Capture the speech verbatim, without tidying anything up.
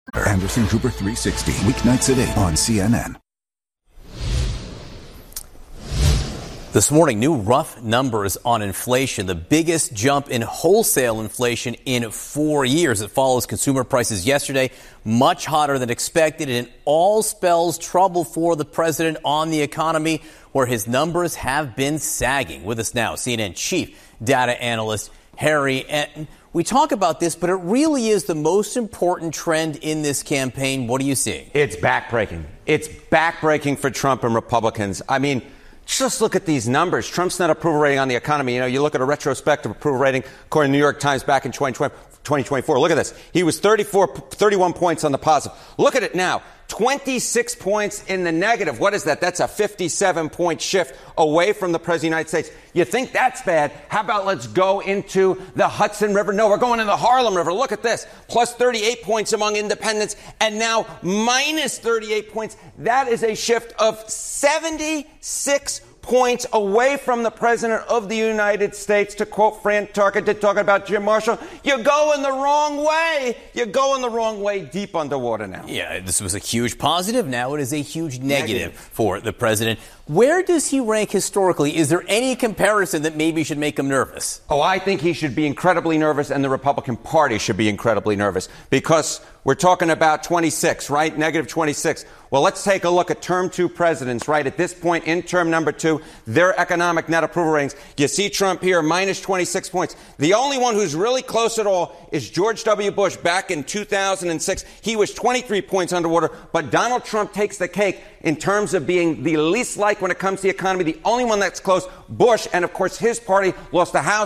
Anderson Cooper three sixty, weeknights at eight on C N N. This morning, new rough numbers on inflation, the biggest jump in wholesale inflation in four years. It follows consumer prices yesterday, much hotter than expected, and it all spells trouble for the president on the economy, where his numbers have been sagging. With us now, C N N chief data analyst Harry Enten. We talk about this, but it really is the most important trend in this campaign. What are you seeing? It's backbreaking. It's backbreaking for Trump and Republicans. I mean, just look at these numbers. Trump's net approval rating on the economy. You know, you look at a retrospective approval rating, according to the New York Times back in twenty twenty-four. Look at this. He was thirty-four, thirty-one points on the positive. Look at it now. twenty-six points in the negative. What is that? That's a fifty-seven point shift away from the President of the United States. You think that's bad? How about let's go into the Hudson River? No, we're going into the Harlem River. Look at this. Plus thirty-eight points among independents, and now minus thirty-eight points. That is a shift of seventy-six points away from the President of the United States. To quote Fran Tarkenton to talk about Jim Marshall, you're going the wrong way. You're going the wrong way, deep underwater now. Yeah, this was a huge positive. Now it is a huge negative, Negative. for the president. Where does he rank historically? Is there any comparison that maybe should make him nervous? Oh, I think he should be incredibly nervous, and the Republican Party should be incredibly nervous, because we're talking about twenty-six, right? Negative twenty-six. Well, let's take a look at term two presidents, right? At this point in term number two, their economic net approval ratings. You see Trump here, minus twenty-six points. The only one who's really close at all is George W. Bush back in two thousand six. He was twenty-three points underwater, but Donald Trump takes the cake in terms of being the least liked when it comes to the economy. The only one that's close, Bush, and of course his party lost the House